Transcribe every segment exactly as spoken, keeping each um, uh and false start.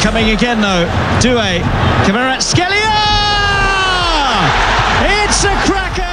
coming again though. Doué, Kvaratskhelia! It's a cracker!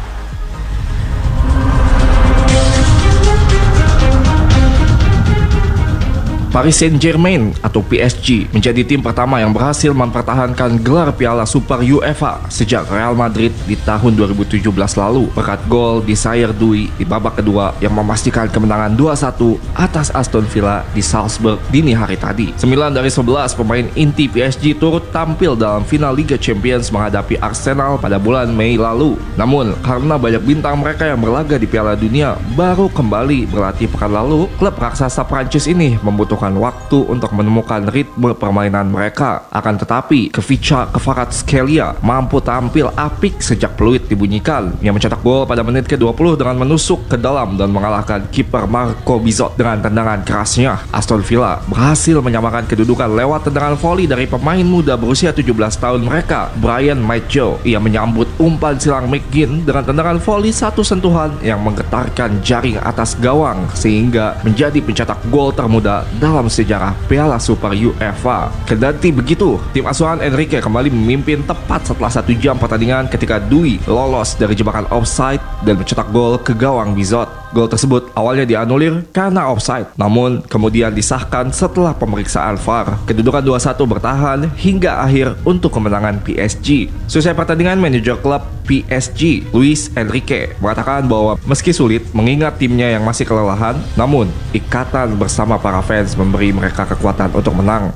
Paris Saint-Germain atau P S G menjadi tim pertama yang berhasil mempertahankan gelar Piala Super UEFA sejak Real Madrid di tahun dua ribu tujuh belas lalu berkat gol Desire Doué di babak kedua yang memastikan kemenangan dua satu atas Aston Villa di Salzburg dini hari tadi. sembilan dari sebelas pemain inti P S G turut tampil dalam final Liga Champions menghadapi Arsenal pada bulan Mei lalu. Namun karena banyak bintang mereka yang berlaga di Piala Dunia baru kembali berlatih pekan lalu, klub raksasa Prancis ini membutuhkan waktu untuk menemukan ritme permainan mereka. Akan tetapi, Kvicha Kvaratskhelia mampu tampil apik sejak peluit dibunyikan. Yang mencetak gol pada menit ke dua puluh dengan menusuk ke dalam dan mengalahkan kiper Marco Bizot dengan tendangan kerasnya. Aston Villa berhasil menyamakan kedudukan lewat tendangan voli dari pemain muda berusia tujuh belas tahun mereka, Bryan Maitjo. Ia menyambut umpan silang McGinn dengan tendangan voli satu sentuhan yang menggetarkan jaring atas gawang sehingga menjadi pencetak gol termuda dalam sejarah Piala Super UEFA. Kendati begitu, tim asuhan Enrique kembali memimpin tepat setelah satu jam pertandingan ketika Doué lolos dari jebakan offside dan mencetak gol ke gawang Bizot. Gol tersebut awalnya dianulir karena offside, namun kemudian disahkan setelah pemeriksaan V A R. Kedudukan dua satu bertahan hingga akhir untuk kemenangan P S G. Selesai pertandingan, manajer klub P S G, Luis Enrique, mengatakan bahwa meski sulit mengingat timnya yang masih kelelahan, namun ikatan bersama para fans memberi mereka kekuatan untuk menang.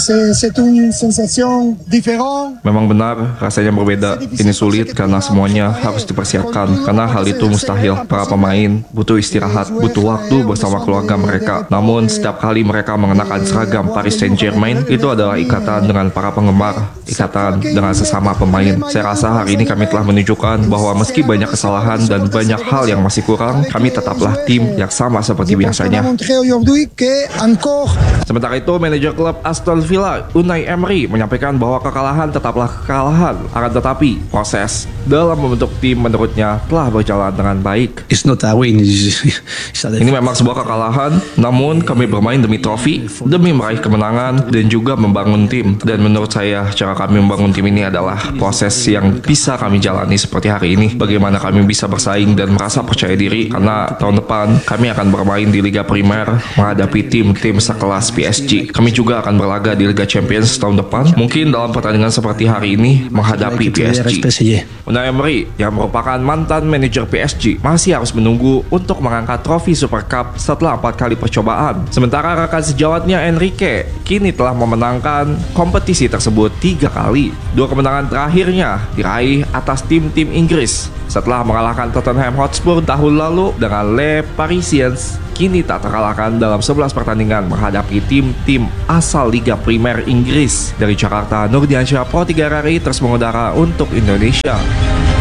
Memang benar, rasanya berbeda. Ini sulit karena semuanya harus dipersiapkan, karena hal itu mustahil. Para pemain butuh istirahat, butuh waktu bersama keluarga mereka. Namun setiap kali mereka mengenakan seragam Paris Saint-Germain, itu adalah ikatan dengan para penggemar, ikatan dengan sesama pemain. Saya rasa hari ini kami telah menunjukkan bahwa meski banyak kesalahan dan banyak hal yang masih kurang, kami tetaplah tim yang sama seperti biasanya. Sementara itu, manajer klub Aston Villa, Unai Emery, menyampaikan bahwa kekalahan tetaplah kekalahan. Akan tetapi, proses dalam membentuk tim menurutnya telah berjalan dengan baik. It's not a win. Ini memang sebuah kekalahan, namun kami bermain demi trofi, demi meraih kemenangan, dan juga membangun tim. Dan menurut saya, cara kami membangun tim ini adalah proses yang bisa kami jalani seperti hari ini. Bagaimana kami bisa bersaing dan merasa percaya diri, karena tahun depan kami akan bermain di Liga Primer menghadapi tim-tim sekelas P S G. Kami juga akan berlaga di Liga Champions tahun depan, mungkin dalam pertandingan seperti hari ini menghadapi P S G. Unai Emery, yang merupakan mantan manajer P S G, masih harus menunggu untuk mengangkat trofi Super Cup setelah empat kali percobaan. Sementara rekan sejawatnya Enrique kini telah memenangkan kompetisi tersebut tiga kali. Dua kemenangan terakhirnya diraih atas tim-tim Inggris setelah mengalahkan Tottenham Hotspur tahun lalu dengan Le Parisiens. Kini tak terkalahkan dalam sebelas pertandingan menghadapi tim-tim asal Liga Primer Inggris. Dari Jakarta, Nurdiansyah, Pro tiga R R I terus mengudara untuk Indonesia.